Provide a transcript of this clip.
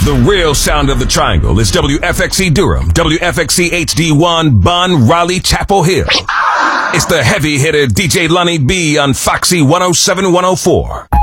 The real sound of the triangle is WFXC Durham, WFXC HD1, Bun, Raleigh, Chapel Hill. It's the heavy hitter DJ Lonnie B on Foxy 107-104.